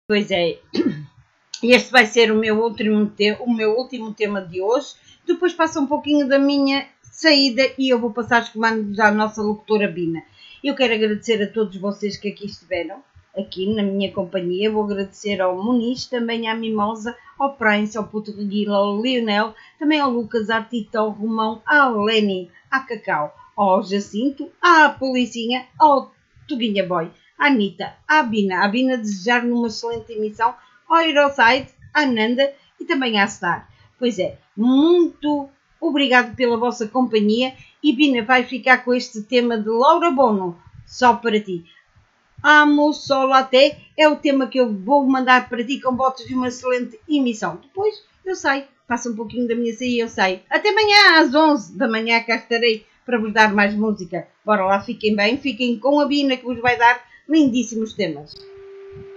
Pois é, este vai ser o meu último tema de hoje. Depois passa um pouquinho da minha saída e eu vou passar os comandos à nossa locutora Bina. Eu quero agradecer a todos vocês que aqui estiveram, aqui na minha companhia. Vou agradecer ao Muniz, também à Mimosa, ao Prince, ao Puto Reguila, ao Lionel, também ao Lucas, à Tita, ao Romão, à Leni, à Cacau, ao Jacinto, à Policinha, ao Tuguinha Boy, à Anitta, à Bina desejar numa excelente emissão, ao Euroside, à Nanda e também à Star. Pois é, muito obrigado pela vossa companhia e Bina vai ficar com este tema de Laura Bono, só para ti. Amo solo até é o tema que eu vou mandar para ti com votos de uma excelente emissão. Depois eu saio, passa um pouquinho da minha saída e eu saio. Até amanhã às 11 da manhã cá estarei para vos dar mais música. Bora lá, fiquem bem, fiquem com a Bina que vos vai dar lindíssimos temas.